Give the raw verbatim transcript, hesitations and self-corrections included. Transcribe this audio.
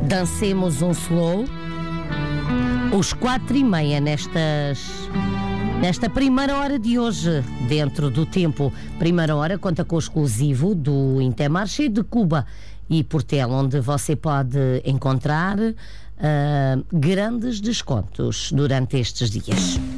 dancemos um slow. Os quatro e meia nestas, nesta primeira hora de hoje, dentro do tempo. Primeira hora conta com o exclusivo do Intermarché de Cuba e Portela, onde você pode encontrar uh, grandes descontos durante estes dias.